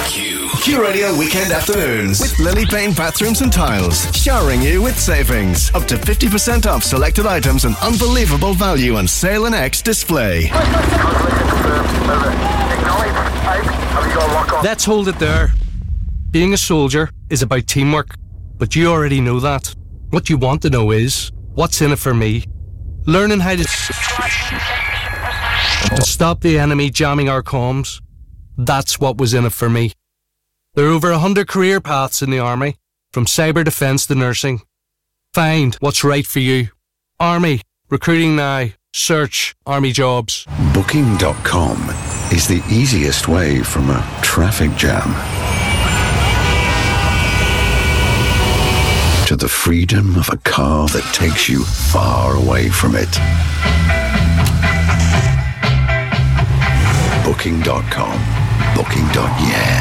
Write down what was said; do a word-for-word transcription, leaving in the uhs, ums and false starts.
Q. Q Radio Weekend Afternoons. With Lily Payne Bathrooms and Tiles. Showering you with savings. Up to fifty percent off selected items and unbelievable value on Sale and X display. Let's hold it there. Being a soldier is about teamwork, but you already know that. What you want to know is, what's in it for me? Learning how to, to stop the enemy jamming our comms. That's what was in it for me. There are over a hundred career paths in the Army, from cyber defence to nursing. Find what's right for you. Army, recruiting now. Search Army jobs. Booking dot com is the easiest way from a traffic jam to the freedom of a car that takes you far away from it. Booking dot com. Booking. Yeah.